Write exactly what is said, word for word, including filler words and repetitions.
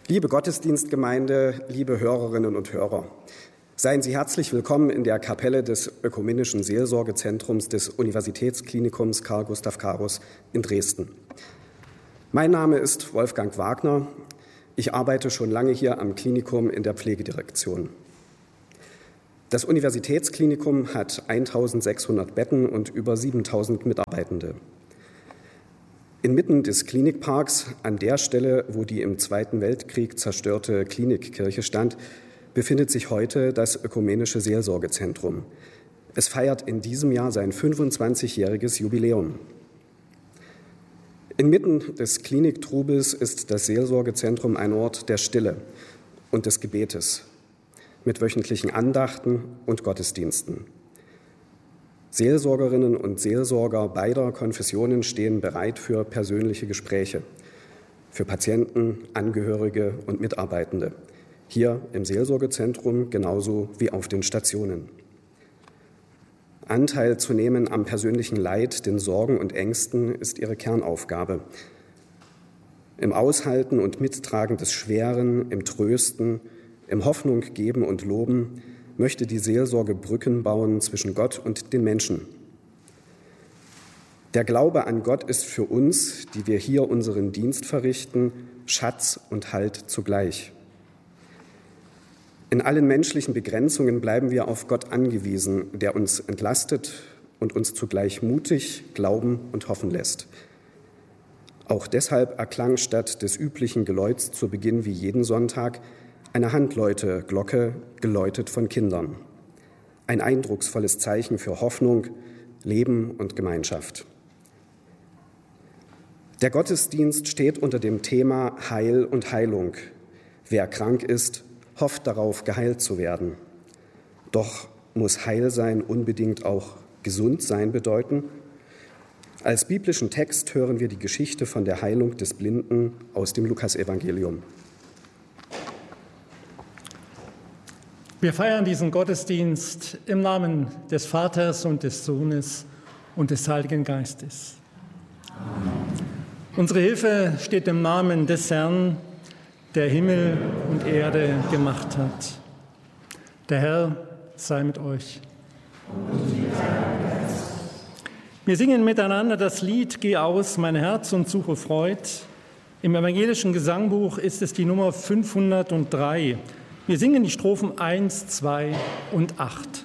Liebe Gottesdienstgemeinde, liebe Hörerinnen und Hörer, seien Sie herzlich willkommen in der Kapelle des Ökumenischen Seelsorgezentrums des Universitätsklinikums Carl Gustav Carus in Dresden. Mein Name ist Wolfgang Wagner. Ich arbeite schon lange hier am Klinikum in der Pflegedirektion. Das Universitätsklinikum hat eintausendsechshundert Betten und über siebentausend Mitarbeitende. Inmitten des Klinikparks, an der Stelle, wo die im Zweiten Weltkrieg zerstörte Klinikkirche stand, befindet sich heute das Ökumenische Seelsorgezentrum. Es feiert in diesem Jahr sein fünfundzwanzigjähriges Jubiläum. Inmitten des Kliniktrubels ist das Seelsorgezentrum ein Ort der Stille und des Gebetes, mit wöchentlichen Andachten und Gottesdiensten. Seelsorgerinnen und Seelsorger beider Konfessionen stehen bereit für persönliche Gespräche, für Patienten, Angehörige und Mitarbeitende, hier im Seelsorgezentrum genauso wie auf den Stationen. Anteil zu nehmen am persönlichen Leid, den Sorgen und Ängsten ist ihre Kernaufgabe. Im Aushalten und Mittragen des Schweren, im Trösten, im Hoffnung geben und loben, möchte die Seelsorge Brücken bauen zwischen Gott und den Menschen. Der Glaube an Gott ist für uns, die wir hier unseren Dienst verrichten, Schatz und Halt zugleich. In allen menschlichen Begrenzungen bleiben wir auf Gott angewiesen, der uns entlastet und uns zugleich mutig glauben und hoffen lässt. Auch deshalb erklang statt des üblichen Geläuts zu Beginn wie jeden Sonntag eine Handläute-Glocke, geläutet von Kindern. Ein eindrucksvolles Zeichen für Hoffnung, Leben und Gemeinschaft. Der Gottesdienst steht unter dem Thema Heil und Heilung. Wer krank ist, hofft darauf, geheilt zu werden. Doch muss Heilsein unbedingt auch gesund sein bedeuten? Als biblischen Text hören wir die Geschichte von der Heilung des Blinden aus dem Lukasevangelium. Wir feiern diesen Gottesdienst im Namen des Vaters und des Sohnes und des Heiligen Geistes. Amen. Unsere Hilfe steht im Namen des Herrn, der Himmel und Erde gemacht hat. Der Herr sei mit euch. Wir singen miteinander das Lied Geh aus, mein Herz, und suche Freud. Im evangelischen Gesangbuch ist es die Nummer fünfhundertdrei. Wir singen die Strophen eins, zwei und acht.